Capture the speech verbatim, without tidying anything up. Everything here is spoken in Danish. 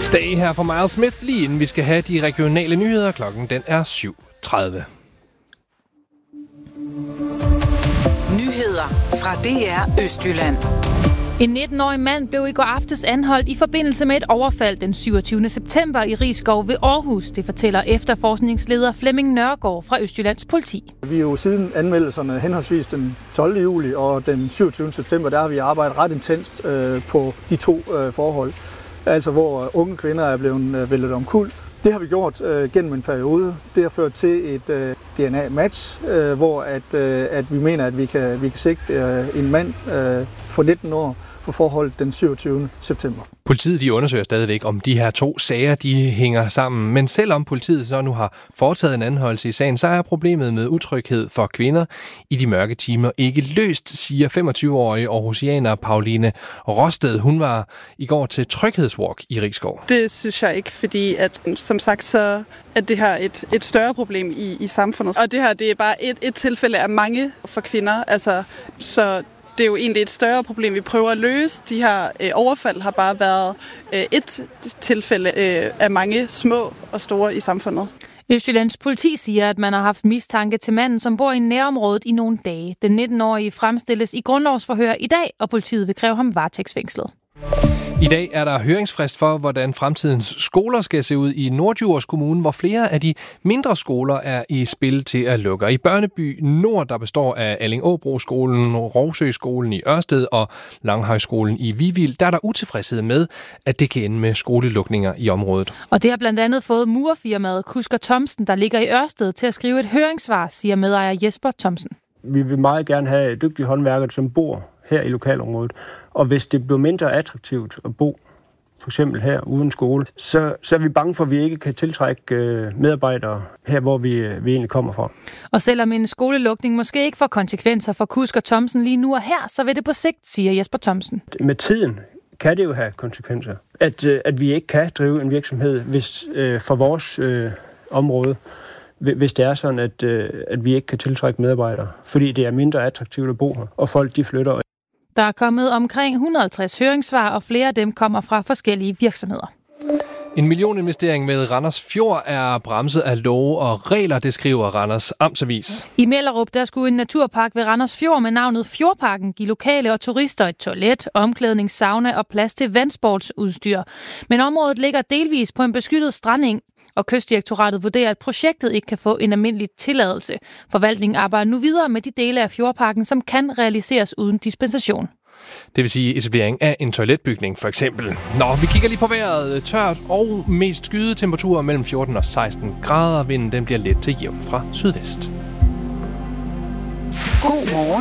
Stay her for Miles Smith, lige inden vi skal have de regionale nyheder. Klokken den er syv tredive. Nyheder fra D R Østjylland. En nitten-årig mand blev i går aftes anholdt i forbindelse med et overfald den syvogtyvende september i Risskov ved Aarhus. Det fortæller efterforskningsleder Flemming Nørgaard fra Østjyllands politi. Vi er jo siden anmeldelserne henholdsvis den tolvte juli og den syvogtyvende september, der har vi arbejdet ret intenst øh, på de to øh, forhold. Altså hvor unge kvinder er blevet øh, væltet omkuld. Det har vi gjort øh, gennem en periode. Det har ført til et øh, D N A-match, øh, hvor at, øh, at vi mener, at vi kan, vi kan sigte øh, en mand øh, på nitten år for forholdet den syvogtyvende september. Politiet de undersøger stadigvæk, om de her to sager de hænger sammen. Men selvom politiet så nu har foretaget en anholdelse i sagen, så er problemet med utryghed for kvinder i de mørke timer ikke løst, siger femogtyve-årige aarhusianer Pauline Rosted. Hun var i går til tryghedswalk i Risskov. Det synes jeg ikke, fordi at, som sagt, så er det her et, et større problem i, i samfundet. Og det her det er bare et, et tilfælde af mange for kvinder. Altså, så det er jo egentlig et større problem, vi prøver at løse. De her øh, overfald har bare været øh, et tilfælde øh, af mange små og store i samfundet. Østjyllands politi siger, at man har haft mistanke til manden, som bor i nærområdet i nogle dage. Den nitten-årige fremstilles i grundlovsforhør i dag, og politiet vil kræve ham varetægtsfængslet. I dag er der høringsfrist for, hvordan fremtidens skoler skal se ud i Norddjurs Kommune, hvor flere af de mindre skoler er i spil til at lukke. I Børneby Nord, der består af Allingåbroskolen, Rovsøskolen i Ørsted og Langhøjskolen i Vivild, der er der utilfredshed med, at det kan ende med skolelukninger i området. Og det har blandt andet fået murerfirmaet Kusker Thomsen, der ligger i Ørsted, til at skrive et høringssvar, siger medejer Jesper Thomsen. Vi vil meget gerne have dygtige håndværkere, som bor her i lokalområdet. Og hvis det bliver mindre attraktivt at bo, for eksempel her uden skole, så, så er vi bange for, at vi ikke kan tiltrække øh, medarbejdere her, hvor vi, vi egentlig kommer fra. Og selvom en skolelukning måske ikke får konsekvenser for Kusker Thomsen lige nu og her, så vil det på sigt, siger Jesper Thomsen. Med tiden kan det jo have konsekvenser. At, øh, at vi ikke kan drive en virksomhed hvis, øh, for vores øh, område, hvis det er sådan, at, øh, at vi ikke kan tiltrække medarbejdere, fordi det er mindre attraktivt at bo her, og folk de flytter. Der er kommet omkring et hundrede og halvtreds høringssvar, og flere af dem kommer fra forskellige virksomheder. En millioninvestering ved Randers Fjord er bremset af love og regler, det skriver Randers Amtsavis. I Mellerup der skulle en naturpark ved Randers Fjord med navnet Fjordparken give lokale og turister et toilet, omklædning, sauna og plads til vandsportsudstyr. Men området ligger delvis på en beskyttet strandeng, og Kystdirektoratet vurderer, at projektet ikke kan få en almindelig tilladelse. Forvaltningen arbejder nu videre med de dele af fjordparken, som kan realiseres uden dispensation. Det vil sige etablering af en toiletbygning, for eksempel. Nå, vi kigger lige på vejret. Tørt og mest skyde temperaturer mellem fjorten og seksten grader. Vinden den bliver let til jævn fra sydvest. God morgen.